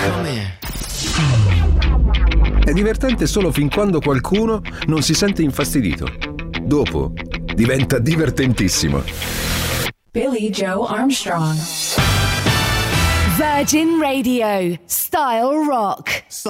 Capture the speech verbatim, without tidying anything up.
È divertente solo fin quando qualcuno non si sente infastidito. Dopo diventa divertentissimo. Billy Joe Armstrong. Virgin Radio, Style Rock.